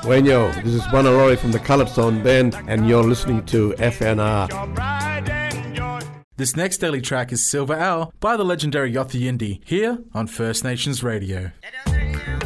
Bueno, this is Banalori from the Colored Sound Band, and you're listening to FNR. This next daily track is Silver Owl by the legendary Yothu Yindi, here on First Nations Radio.